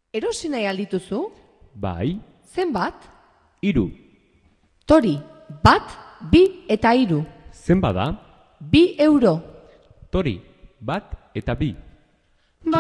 Erosi nahi aldituzu? Bai. Zenbat? 3. Tori, 1, 2 eta 3. Zenbat da? 2 euro. Tori, 1 eta 2.